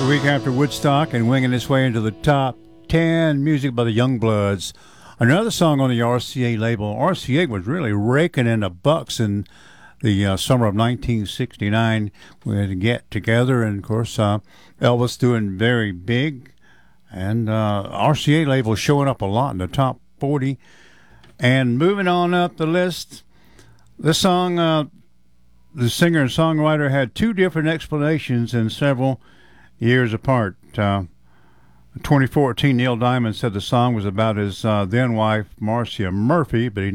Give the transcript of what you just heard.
The week after Woodstock and winging its way into the top 10, music by the Youngbloods. Another song on the RCA label. RCA was really raking in the bucks in the summer of 1969. We had to get together, and of course, Elvis doing very big, and RCA label showing up a lot in the top 40. And moving on up the list, this song, the singer and songwriter had two different explanations and several years apart. 2014, Neil Diamond said the song was about his then wife, Marcia Murphy, but he